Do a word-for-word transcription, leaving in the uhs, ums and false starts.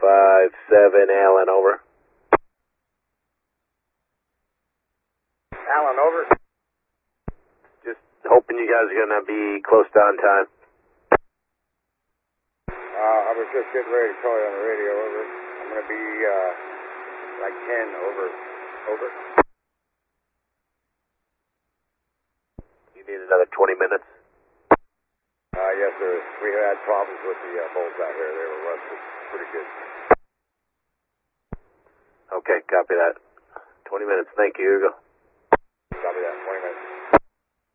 five seven, Alan, over. Alan, over. Just hoping you guys are going to be close to on time. Uh, I was just getting ready to call you on the radio, over. I'm going to be, uh, like ten, over. Over. You need another twenty minutes? Uh, yes, sir. We had problems with the uh, bolts out here. They were rusted pretty good. Okay, copy that. twenty minutes. Thank you, Hugo.